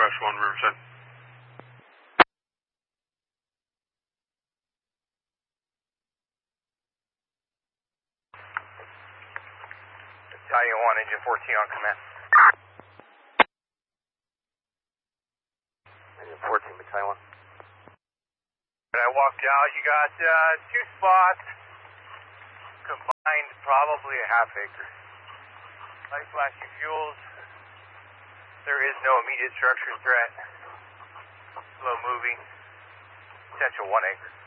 1 Riverside. Battalion 1, Engine 14 on command. Engine 14, Battalion 1. When I walked out, you got 2 spots, combined probably a half acre. Light flashing fuels. There is no immediate structure threat. Slow moving. Potential 1 acre.